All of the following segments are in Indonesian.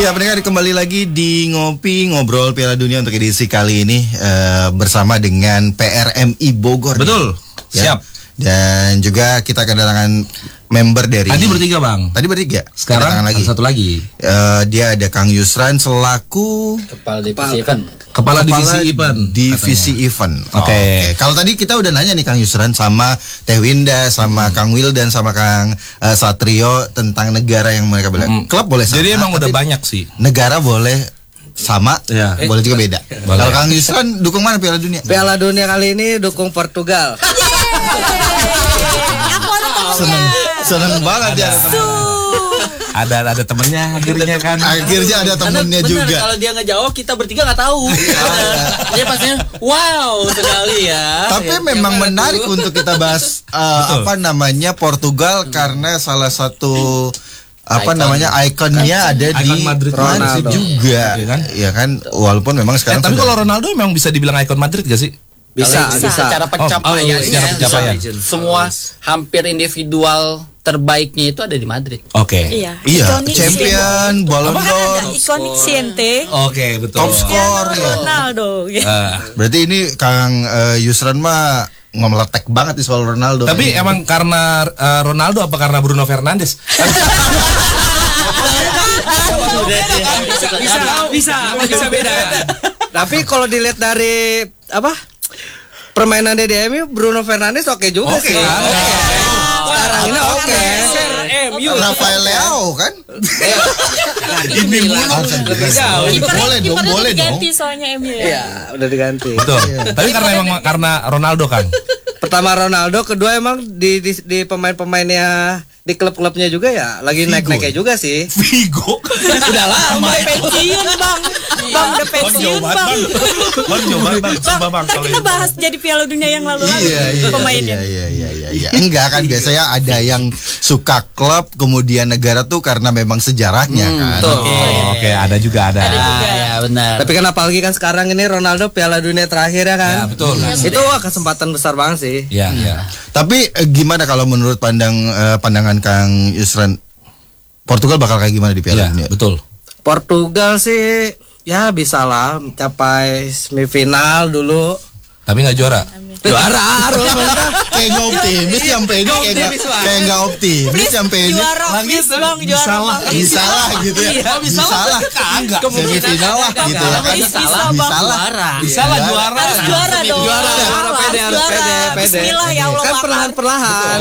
Iya, pendengar kembali lagi di Ngopi Ngobrol Piala Dunia untuk edisi kali ini bersama dengan PRMI Bogor. Betul. Ya. Siap. Dan juga kita kedatangan member dari. Tadi bertiga, Bang. Tadi bertiga. Sekarang lagi. satu lagi. Dia ada Kang Yusran selaku Kepala divisi event. Kepala divisi event. Oke. Kalau tadi kita udah nanya nih Kang Yusran sama Teh Winda, sama Kang Wildan, sama Kang Satrio tentang negara yang mereka bilang. Klub boleh sama. Jadi emang udah banyak sih. Negara boleh sama, ya. Boleh juga beda. Kalau Kang Yusran dukung mana Piala Dunia? Piala Dunia kali ini dukung Portugal. Seneng banget ya. Ada temennya akhirnya kan. Akhirnya ada temennya bener, juga. kalau dia ngejawab kita bertiga nggak tahu. Dia pastinya wow sekali ya. Tapi memang menarik untuk kita bahas apa namanya Portugal karena salah satu ikonnya ada di Madrid juga. Ya kan walaupun memang sekarang tapi kalau Ronaldo memang bisa dibilang ikon Madrid gak sih? Bisa. Secara pencapaian, pencapaian. semua hampir individual terbaiknya itu ada di Madrid. Oke. Iya, champion, Ballon d'Or, ikonik Siente. Oke, betul. top score ya. Ronaldo. Berarti ini Kang Yusran mah ngomeletek banget di soal Ronaldo. Tapi emang karena Ronaldo apa karena Bruno Fernandes? Bisa beda. Tapi kalau dilihat dari permainan DDM Bruno Fernandes oke juga sih. Sekarang ini oke. Rafael Leao kan? Ini boleh dong. Ganti soalnya MU ya. Iya, udah diganti. Betul. Tapi karena Ronaldo kan. Pertama Ronaldo, kedua emang di pemain-pemainnya di klub-klubnya juga ya lagi naik-naiknya juga sih. Vigo. Udah lama Pensiun bang, udah pensiun bang. Baru nyoba bang. Coba bang. Kan kita bahas jadi Piala Dunia yang lalu-lalu pemainnya. Iya. Enggak kan biasanya ada yang suka klub kemudian negara tuh karena memang sejarahnya kan. Oke, ada juga. Ya benar. Tapi kan apalagi kan sekarang ini Ronaldo Piala Dunia terakhir ya kan. Ya, betul. Itu kesempatan besar banget sih. Iya. Tapi gimana kalau menurut pandangan Kang Yusran, Portugal bakal kayak gimana di Piala Dunia? Betul. Portugal sih ya bisa lah mencapai semifinal dulu. Tapi nggak juara. Juara Kayak nggak optimis sampai ini kayak nggak optimis sampai ini. Bisa lah gitu ya. Bisa lah. Semifinal lah gitu ya kan. Bisa lah juara. Juara dong. Pede. Bismillah ya Allah. Kan perlahan.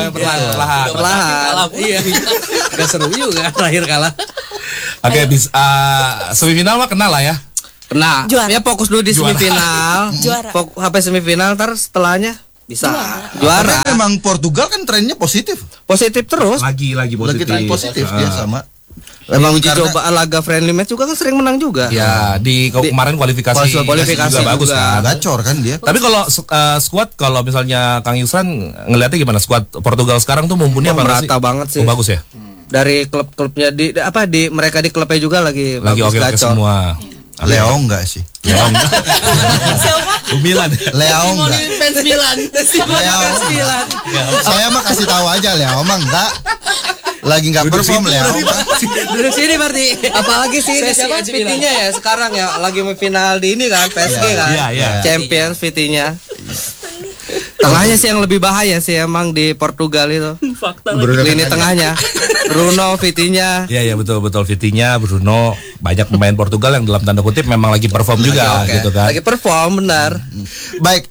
Iya. Gak seru juga terakhir kalah. Oke, semifinal mah kenal lah ya. Nah, Juara. ya fokus dulu di semifinal. Juara. Sampai semifinal, ntar setelahnya bisa juara. Tapi memang Portugal kan trennya positif. Positif terus. Lagi Tren positif dia sama. Memang uji coba laga friendly match juga kan sering menang juga. Ya, kemarin kualifikasi juga bagus kan. Gacor kan dia. Tapi kalau squad, kalau misalnya Kang Yusran ngelihatnya gimana squad Portugal sekarang tuh mumpuni apa sih? Merata banget sih. Bagus ya. Dari klub-klubnya mereka di klubnya juga lagi oke semua. Leo enggak sih? Leo enggak. Milan. Leo enggak. Fans Milan. Leo. Saya mah kasih tahu aja Leo mah enggak. Lagi enggak perform Leo. Duduk sini berarti. Apalagi sih ini siapa Vitinya ya sekarang ya lagi final di ini kan PSG kan. Iya. Champions Vitinya. Tengahnya sih yang lebih bahaya sih emang di Portugal itu. Lini tengahnya Bruno, Vitinya. Iya betul Vitinya, Bruno, banyak pemain Portugal yang dalam tanda kutip memang lagi perform juga gitu kan. Lagi perform benar. Baik,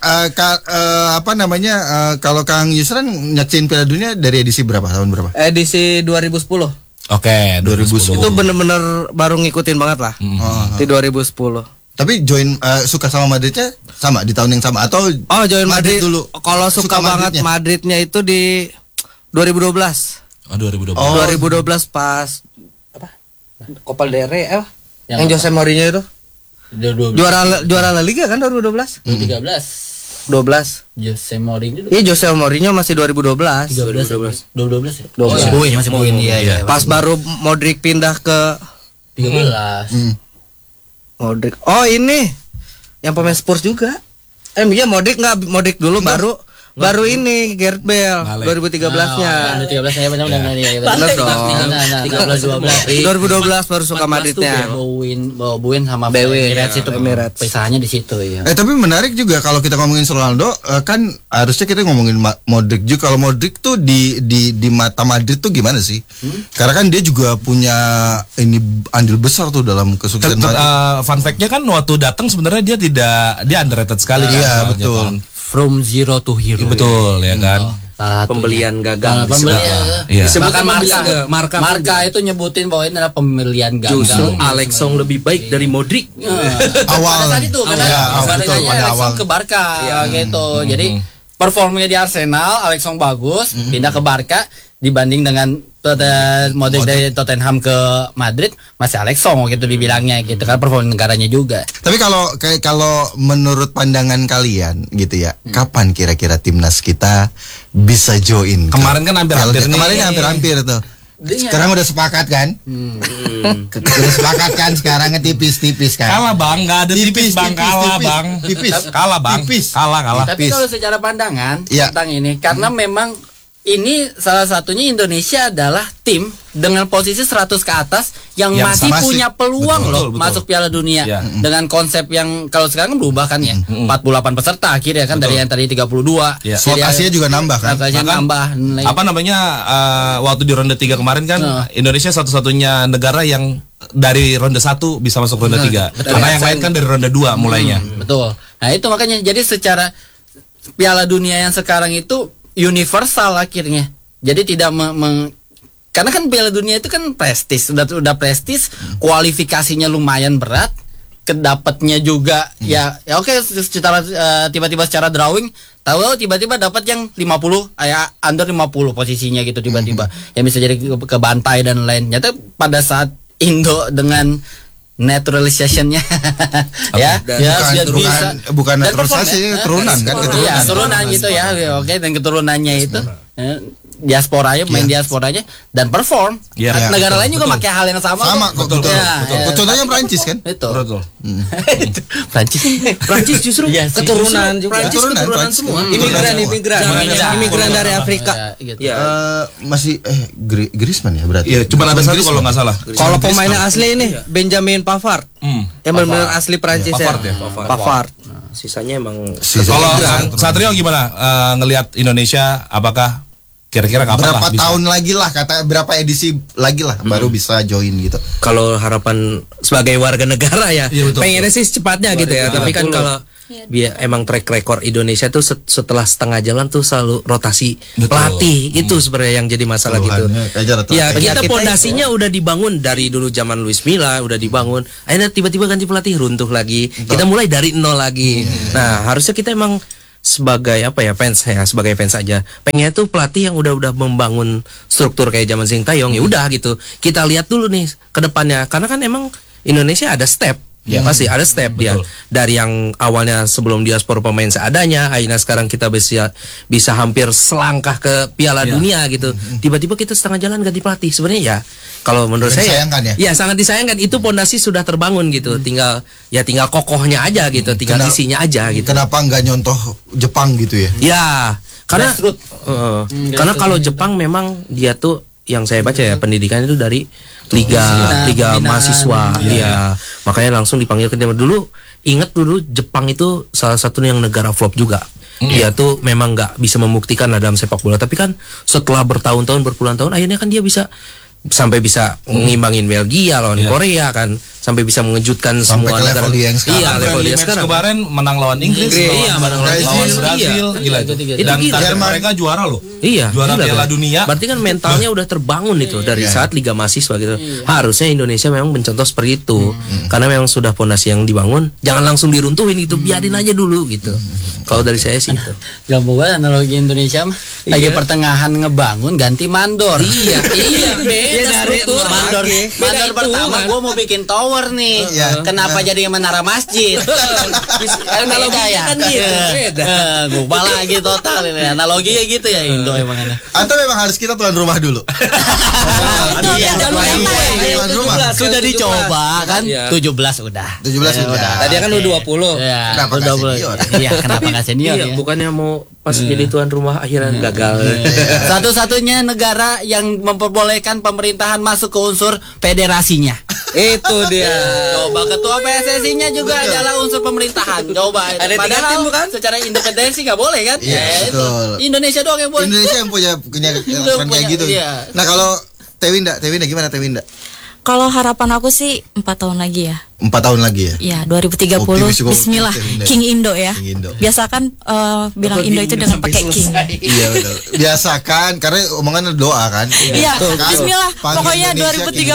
kalau Kang Yusran nyaksin Piala Dunia dari edisi berapa? Tahun berapa? Edisi 2010. Oke, 2010. Itu bener-bener baru ngikutin banget lah. Di 2010. Tapi suka sama Madridnya sama di tahun yang sama atau join Madrid dulu? Kalau suka banget Madridnya itu di 2012. 2012. 2012 pas Copa del Rey yang Jose Mourinho itu. Juara La Liga kan 2012? 2013. 12. Jose Mourinho. Iya, Jose Mourinho masih 2012. 2012 ya? 12. Masih poin iya. Pas baru Modric pindah ke 13. Modric. Oh, ini yang pemain Spurs juga. Iya Modric dulu baru baru ini Gareth Bale Balik. 2013-nya. 13 saya benar. Bener dong. 13 12. 2012 baru suka Madridnya. Bowen sama Bowen, Emirates itu Emirates. pisahannya di situ ya. Tapi menarik juga kalau kita ngomongin Ronaldo, kan harusnya kita ngomongin Modric juga. Kalau Modric tuh di mata Madrid tuh gimana sih? Karena kan dia juga punya ini andil besar tuh dalam kesuksesan Madrid. Fun fact-nya kan waktu datang sebenarnya dia underrated sekali. Iya, kan, betul. kan. From zero to hero. Betul ya kan. Pembelian gagal. Iya. Bahkan Marka Marka itu nyebutin bahwa ini adalah pembelian gagal. Justru Alex Song lebih baik dari Modric. Awal. Pada saat itu karena betul, pada Alex awal. Song ke Barca gitu. Jadi performanya di Arsenal, Alex Song bagus, pindah ke Barca dibanding dengan Modric dari Tottenham ke Madrid, masih Alex Song gitu dibilangnya gitu kan, performa negaranya juga. Tapi kalau menurut pandangan kalian gitu ya, kapan kira-kira timnas kita bisa join? Kemarin kan hampir-hampir nih. Kemarin hampir-hampir tuh. Sekarang udah sepakat kan? Udah sepakat kan? Sekarang tipis-tipis kan? Kalah bang, nggak ada tipis bang, kalah bang, kalah bang, kalah. Tapi kalau secara pandangan Ya. tentang ini, karena memang ini salah satunya Indonesia adalah tim dengan posisi 100 ke atas yang masih masih. punya peluang Betul. masuk Piala Dunia Ya. dengan konsep yang kalau sekarang kan berubah kan ya, 48 peserta akhirnya kan dari yang tadi 32. Ya. Slot Asia juga nambah kan? Asia Bahkan, nambah. Apa namanya waktu di ronde 3 kemarin kan Indonesia satu-satunya negara yang dari ronde 1 bisa masuk ronde 3. Karena yang lain kan dari ronde 2 mulainya. Betul. Nah itu makanya jadi secara Piala Dunia yang sekarang itu universal akhirnya. Jadi tidak karena kan Piala Dunia itu kan prestis, udah prestis, kualifikasinya lumayan berat, kedapatnya juga ya oke secara tiba-tiba secara drawing tahu tiba-tiba dapat yang 50 ya under 50 posisinya gitu tiba-tiba yang bisa jadi ke bantai dan lain. Nyata pada saat Indo dengan naturalizationnya bukan dan naturalisasi, turunan kan, keturunan. Iya, turunan gitu ya. Oke, dan keturunannya itu diasporanya, main diasporanya dan perform. Iya. Negara lain juga pakai hal yang sama. Sama kok, betul. Contohnya Prancis kan? Itu. Betul. Prancis justru keturunan juga. Keturunan semua. Imigran dari Afrika. Gitu. Masih Griezmann ya berarti. Iya, cuma ada satu kalau nggak salah. Kalau pemainnya asli ini Benjamin Pavard. Yang benar-benar asli Prancis ya. Pavard. Sisanya emang Kalau Satrio gimana ngelihat Indonesia, apakah kira-kira kapan berapa lah bisa? tahun lagi lah, berapa edisi lagi lah baru bisa join gitu. kalau harapan sebagai warga negara ya, Iya, betul. pengennya sih secepatnya gitu ya. Tapi kan kalau emang track record Indonesia tuh setelah setengah jalan tuh selalu rotasi pelatih, itu sebenarnya yang jadi masalah gitu. Ya kita pondasinya udah dibangun dari dulu zaman Luis Milla udah dibangun, akhirnya tiba-tiba ganti pelatih runtuh lagi. Kita mulai dari nol lagi. Nah harusnya kita emang sebagai fans sebagai fans aja pengen tuh pelatih yang udah membangun struktur kayak zaman Sintayong. Ya udah gitu, kita lihat dulu nih ke depannya, karena kan emang Indonesia ada step. Ya pasti ada step dia dari yang awalnya sebelum diaspora pemain seadanya, akhirnya sekarang kita bisa hampir selangkah ke Piala Dunia gitu. Tiba-tiba kita setengah jalan ganti pelatih. Sebenarnya ya kalau menurut saya sangat disayangkan. Itu pondasi sudah terbangun gitu. Tinggal kokohnya aja gitu, tinggal isinya aja gitu. Kenapa nggak nyontoh Jepang gitu ya? Ya, karena karena kalau Jepang memang dia tuh yang saya baca ya pendidikan itu dari liga mahasiswa ya. Makanya langsung dipanggil ke timnas. Dulu ingat dulu Jepang itu salah satu yang negara flop juga. Dia tuh memang nggak bisa membuktikan lah dalam sepak bola, tapi kan setelah bertahun-tahun berpuluhan-tahun akhirnya kan dia bisa sampai bisa ngimbangin Belgia lawan Korea kan, sampai bisa mengejutkan sampai semua negara. Level dia sekarang. Kemarin menang lawan Inggris, menang lawan Brazil, gila itu. Dan target mereka juara loh. Iya, juara Piala Dunia. Berarti kan mentalnya udah terbangun itu dari saat Liga Mahasiswa gitu. Harusnya Indonesia memang mencontoh seperti itu. Karena memang sudah pondasi yang dibangun, jangan langsung diruntuhin gitu, biarin aja dulu gitu. Kalau dari saya sih itu. Gampang banget analogi Indonesia mah. Lagi pertengahan ngebangun ganti mandor. Iya, Mandor pertama gua mau bikin tower tower nih. Kenapa jadi menara masjid? Analoginya kan gitu. Beda. Gubah lagi total ini. Analoginya gitu ya Indo emang. Atau memang harus kita tuan rumah dulu? Sudah dicoba kan? 17 udah. 17 udah. Tadi kan udah 20. Kenapa nggak senior? Iya, kenapa nggak senior ya? Bukannya mau pas jadi tuan rumah akhirnya gagal. Satu-satunya negara yang memperbolehkan pemerintahan masuk ke unsur federasinya. Itu dia. Coba ketua PSSI-nya juga adalah unsur pemerintahan. Coba. Ada 3 tim bukan? Secara independensi nggak boleh kan? Iya, betul. Indonesia doang yang boleh. Indonesia yang punya peran kayak gitu. Iya. Nah kalau Tewinda gimana Tewinda? Kalau harapan aku sih 4 tahun lagi ya. 4 tahun lagi ya? Ya 2030. Optimis juga. Bismillah. Tewinda. King Indo ya. King Indo. Biasakan bilang Indo itu dengan pakai King. Iya betul. Biasakan karena omongan doa kan. Iya. Bismillah. Panggil Pokoknya Indonesia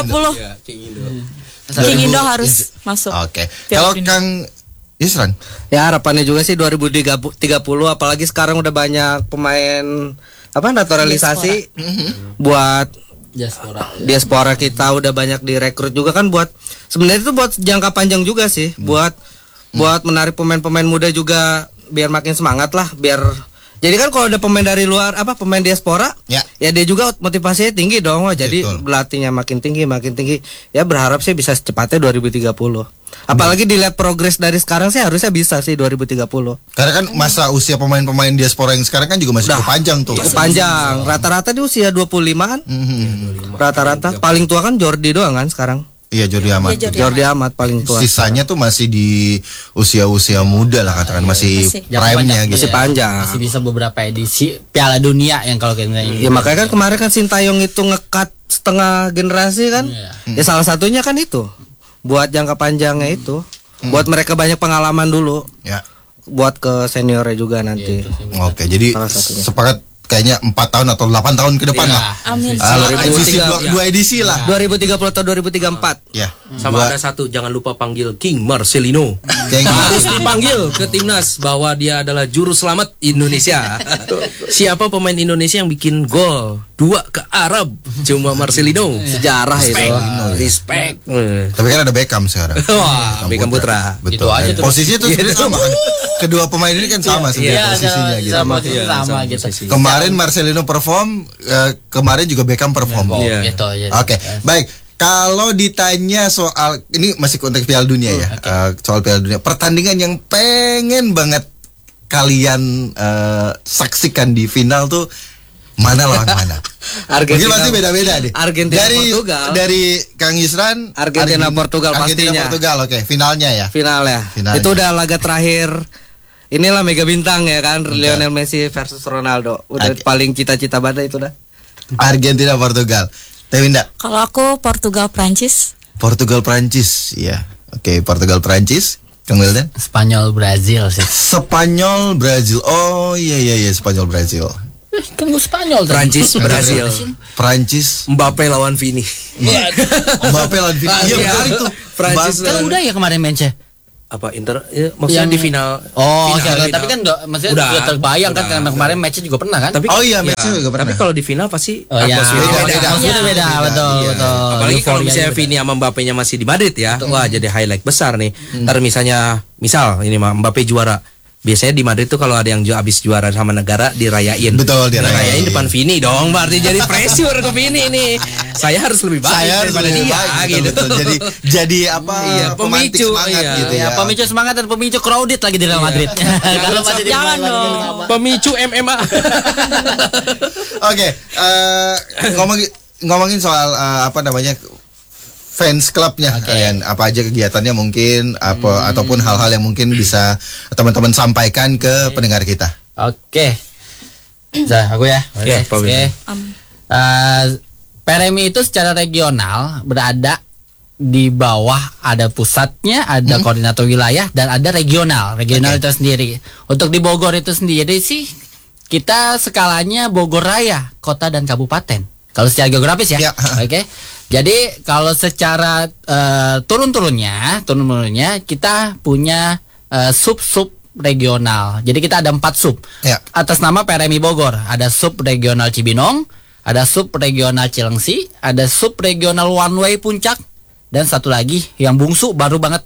2030. King Indo harus masuk. Oke. Piala Kalau Dunia. Kang Yusran? Ya harapannya juga sih 2030 apalagi sekarang udah banyak pemain naturalisasi buat diaspora kita udah banyak direkrut juga kan buat sebenarnya itu buat jangka panjang juga sih buat menarik pemain-pemain muda juga biar makin semangat lah biar jadi kan kalau ada pemain dari luar pemain diaspora ya dia juga motivasinya tinggi dong jadi berlatihnya makin tinggi ya berharap sih bisa secepatnya 2030 apalagi dilihat progres dari sekarang sih harusnya bisa sih 2030 karena kan masa usia pemain-pemain diaspora yang sekarang kan juga masih cukup panjang tuh cukup panjang rata-rata di usia 25an rata-rata paling tua kan Jordi doang kan sekarang. Iya Jordi Amat. Jordi Amat paling tua. Sisanya tuh masih di usia-usia muda lah katakan masih prime-nya gitu. Masih panjang. Masih bisa beberapa edisi Piala Dunia yang kalau kita ya makanya kan kemarin kan Sintayong itu ngekat setengah generasi kan. Ya salah satunya kan itu. Buat jangka panjangnya itu. Buat mereka banyak pengalaman dulu. Ya. Buat ke seniornya juga nanti. Oke, jadi sepakat kayaknya 4 tahun atau 8 tahun ke depan lah. Amin. Dua edisi lah. 2030 atau 2034. Ya. Sama ada satu, jangan lupa panggil King Marcelino. Harus dipanggil ke timnas bahwa dia adalah juru selamat Indonesia. Siapa pemain Indonesia yang bikin gol 2 ke Arab? Cuma Marcelino. Sejarah itu. Respect. Tapi kan ada Beckham sekarang. Wah, Beckham Putra. Betul. Itu aja tuh. Posisinya tuh sebenarnya sama kan. Kedua pemain ini kan sama sebenarnya posisinya gitu. Sama gitu. Kemarin Marcelino perform, kemarin juga Beckham perform. Gitu. Oke, baik. Kalau ditanya soal ini masih konteks Piala Dunia ya, soal Piala Dunia, pertandingan yang pengen banget kalian saksikan di final tuh mana lawan mana? Mungkin pasti beda-beda deh. Argentina Portugal. Dari Kang Yusran, Argentina Portugal Argentina pastinya. Portugal, oke, finalnya ya. Finalnya. Itu udah laga terakhir. Inilah mega bintang ya kan, Lionel Messi versus Ronaldo. Udah paling cita-cita banget itu dah. Argentina Portugal. Tewinda. Kalau aku Portugal Prancis. Portugal Prancis, ya. Oke, Portugal Prancis. Kang Wildan. Spanyol Brazil sih. Spanyol Brazil. Oh iya Spanyol Brazil. Kan gue Spanyol Prancis Brazil. Prancis Mbappe lawan Vini. Mbappe lawan Vini. Iya benar itu. Prancis Kan udah ya kemarin match-nya. Apa Inter maksudnya di final. Oke, tapi kan maksudnya udah terbayang kan karena kemarin match-nya juga pernah kan? Tapi match-nya juga pernah. Tapi kalau di final pasti atmosfernya beda, betul. Apalagi kalau misalnya Vini sama Mbappe-nya masih di Madrid ya. Wah, jadi highlight besar nih. Ntar misal ini Mbappe juara. Biasanya di Madrid tuh kalau ada yang habis juara sama negara dirayain. Betul, dirayain depan Vini dong. Berarti jadi pressure ke Vini nih. Saya harus lebih baik daripada dia gitu. Betul. Jadi apa? Pemicu semangat gitu ya. Pemicu semangat dan pemicu crowded lagi di Real Madrid. Kalau masih jangan dong. Pemicu MMA. Oke, ngomongin soal fans clubnya kalian apa aja kegiatannya mungkin ataupun hal-hal yang mungkin bisa teman-teman sampaikan ke pendengar kita. Oke. Aku ya. Oke. PRMI itu secara regional berada di bawah ada pusatnya, ada koordinator wilayah dan ada regional itu sendiri. Untuk di Bogor itu sendiri sih kita skalanya Bogor Raya, kota dan kabupaten. Kalau secara geografis ya. Oke. Jadi kalau secara turun-turunnya kita punya sub-sub regional. Jadi kita ada 4 sub. Atas nama PRMI Bogor, ada sub regional Cibinong, ada sub regional Cilengsi, ada sub regional One Way Puncak, dan satu lagi yang bungsu baru banget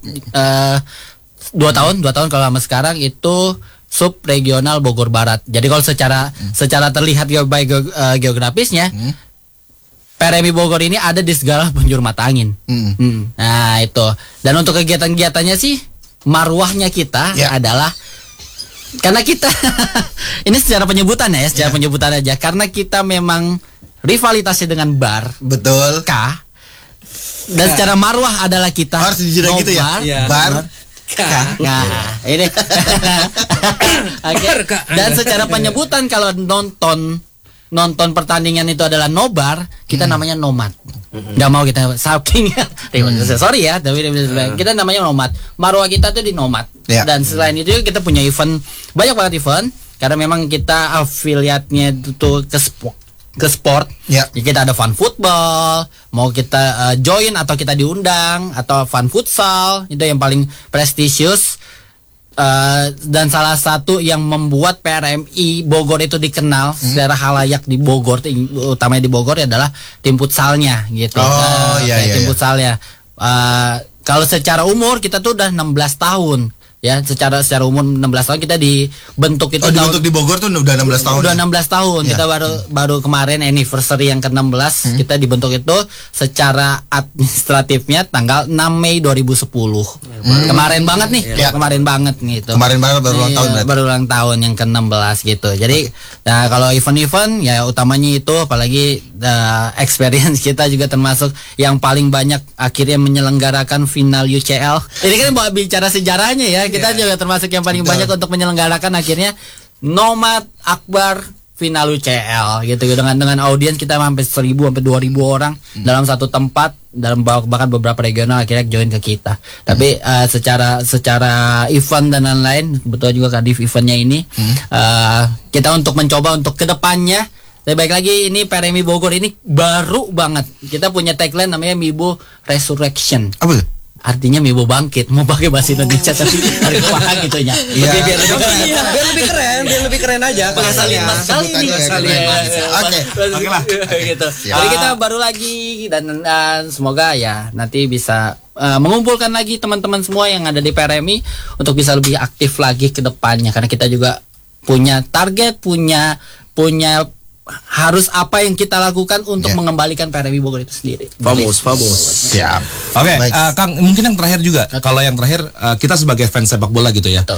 2 tahun kalau sama sekarang itu sub regional Bogor Barat. Jadi kalau secara terlihat geografisnya PRMI Bogor ini ada di segala penjuru mata angin. Nah itu. Dan untuk kegiatan-kegiatannya sih marwahnya kita adalah karena kita ini secara penyebutan ya, secara penyebutan aja. Karena kita memang rivalitasnya dengan bar. Betul. K. Dan secara marwah adalah kita harus dijeda gitu ya. Bar. Nah, ini. Okay. Dan secara penyebutan kalau nonton pertandingan itu adalah nobar, kita namanya nomad. Gak mau kita saking sorry ya, tapi kita namanya nomad. Marwah kita tuh di nomad. Dan selain itu kita punya event, banyak banget event karena memang kita afiliatnya itu ke sport. Kita ada fun football, mau kita join atau kita diundang, atau fun futsal, itu yang paling prestisius. Dan salah satu yang membuat PRMI Bogor itu dikenal secara halayak di Bogor, utamanya di Bogor adalah tim futsalnya gitu. Tim futsalnya. Kalau secara umur kita tuh udah 16 tahun. Ya, secara umur 16 tahun kita dibentuk itu. Dibentuk di Bogor tuh udah 16 tahun. Udah 16 tahun. Kita baru kemarin anniversary yang ke-16 kita dibentuk itu secara administratifnya tanggal 6 Mei 2010. Kemarin banget nih. Kemarin banget gitu. Kemarin banget baru ulang tahun. Baru ulang tahun yang ke-16 gitu. Jadi nah kalau event-event ya utamanya itu, apalagi experience kita juga termasuk yang paling banyak akhirnya menyelenggarakan final UCL. Ini kan bicara sejarahnya ya. Kita juga termasuk yang paling banyak untuk menyelenggarakan akhirnya Nomad Akbar final UCL gitu dengan audiens kita sampai 1.000 sampai 2.000 orang dalam satu tempat, dalam bahkan beberapa regional akhirnya join ke kita. Tapi secara event dan lain-lain, betul juga Kadif eventnya ini kita untuk mencoba untuk kedepannya. Tapi baik lagi ini PRMI Bogor ini baru banget. Kita punya tagline namanya Mibo Resurrection. Apa itu? Artinya Mibo bangkit, mau pakai bahasa Indonesia tapi harus paham gitu ya. Biar lebih keren aja. Salin. Oke lah. Gitu. Jadi kita baru lagi dan semoga ya nanti bisa mengumpulkan lagi teman-teman semua yang ada di PRMI untuk bisa lebih aktif lagi ke depannya, karena kita juga punya target, punya harus apa yang kita lakukan untuk mengembalikan PRMI Bogor itu sendiri. Famous. Siap. Oke, Kang, mungkin yang terakhir juga. Kalau yang terakhir kita sebagai fans sepak bola gitu ya.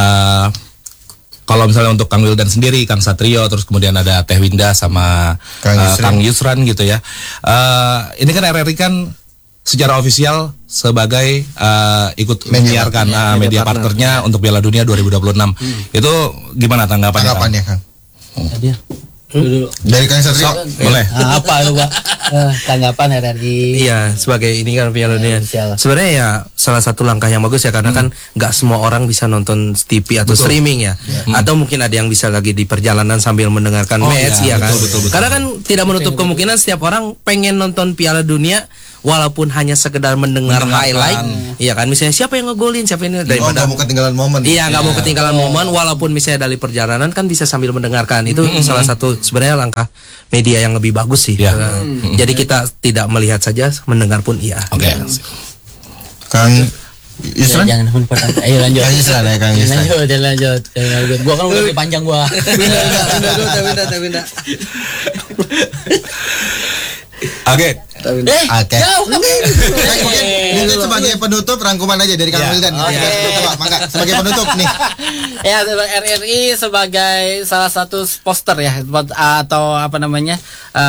Kalau misalnya untuk Kang Wildan sendiri, Kang Satrio, terus kemudian ada Teh Winda sama Kang Yusran gitu ya. Ini kan RRI kan secara ofisial sebagai ikut menyiarkan media partnernya untuk Piala Dunia 2026. Itu gimana tanggapannya Kang? Dulu. Dari Kang Satrio boleh. Apa lu, Pak? Tanggapan RRI. Iya, sebagai ini kan Piala Dunia. Sebenarnya ya salah satu langkah yang bagus ya, karena kan nggak semua orang bisa nonton TV atau streaming ya. Atau mungkin ada yang bisa lagi di perjalanan sambil mendengarkan match ya kan. Betul. Karena kan tidak menutup kemungkinan setiap orang pengen nonton Piala Dunia walaupun hanya sekedar mendengar highlight. Iya kan, misalnya siapa yang ngegolin, siapa ini, daripada nggak mau ketinggalan momen. Iya, nggak mau ketinggalan momen, walaupun misalnya dari perjalanan kan bisa sambil mendengarkan. Itu salah satu sebenarnya langkah media yang lebih bagus sih. Jadi kita tidak melihat saja, mendengar pun iya. Oke. Kang Yusran? Jangan potong. Ayo lanjut. Kang Yusran ya, Kang Yusran. Lanjut. Gua kan udah lebih panjang gua. Pindah. Oke. Mungkin sebagai penutup rangkuman aja dari Kang Wildan. Sebagai penutup nih. Ya, RRI sebagai salah satu poster ya, atau apa namanya,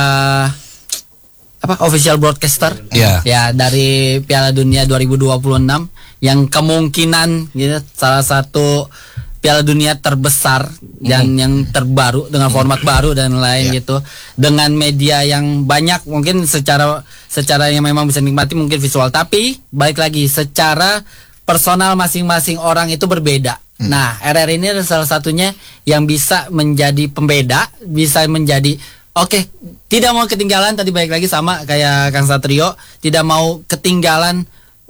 official broadcaster ya dari Piala Dunia 2026 yang kemungkinan gitu salah satu Piala Dunia terbesar dan yang terbaru dengan format baru dan lain gitu, dengan media yang banyak, mungkin secara yang memang bisa nikmati mungkin visual, tapi balik lagi secara personal masing-masing orang itu berbeda. Nah, RRI ini adalah salah satunya yang bisa menjadi pembeda, bisa menjadi tidak mau ketinggalan, tadi balik lagi sama kayak Kang Satrio, tidak mau ketinggalan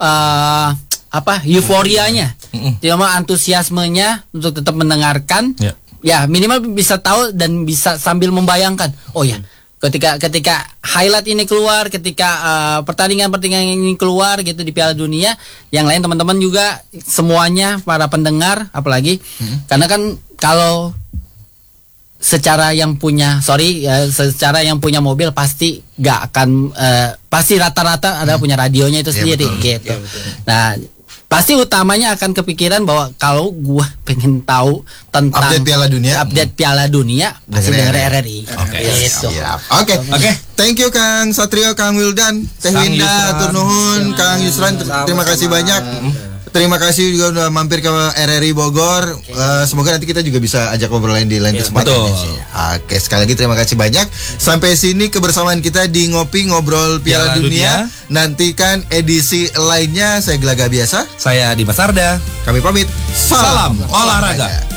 euforianya, tidak mau antusiasmenya untuk tetap mendengarkan. Ya minimal bisa tahu dan bisa sambil membayangkan, Ketika highlight ini keluar, ketika pertandingan-pertandingan ini keluar gitu di Piala Dunia, yang lain teman-teman juga semuanya para pendengar apalagi karena kan kalau secara yang punya mobil pasti nggak akan pasti rata-rata ada punya radionya itu sendiri gitu. Nah, pasti utamanya akan kepikiran bahwa kalau gua pengen tahu tentang update Piala Dunia pasti denger RRI. Oke. Thank you Kang Satrio, Kang Wildan, Teh Winda, atur nuhun, Kang Yusran, terima kasih banyak. Terima kasih juga udah mampir ke RRI Bogor. Semoga nanti kita juga bisa ajak ngobrol lain di lain kesempatan. Oke, sekali lagi terima kasih banyak. Sampai sini kebersamaan kita di Ngopi Ngobrol Piala Dunia. Nantikan edisi lainnya. Saya Gelaga Biasa. Saya Dimas Arda. Kami pamit. Salam olahraga.